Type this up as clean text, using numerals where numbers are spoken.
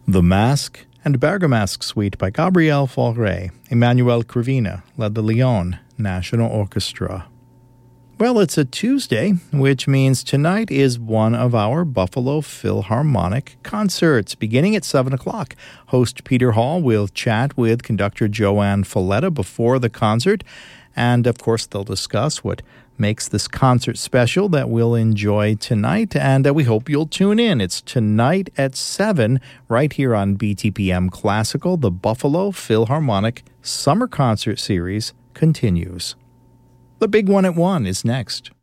The Mask and Bergamasque Suite by Gabriel Fauré. Emmanuel Crivina led the Lyon National Orchestra. Well, it's a Tuesday, which means tonight is one of our Buffalo Philharmonic concerts, beginning at 7 o'clock. Host Peter Hall will chat with conductor Joanne Falletta before the concert, and of course they'll discuss what makes this concert special that we'll enjoy tonight, and we hope you'll tune in. It's tonight at 7 right here on BTPM Classical. The Buffalo Philharmonic Summer Concert Series continues. The Big One at 1 is next.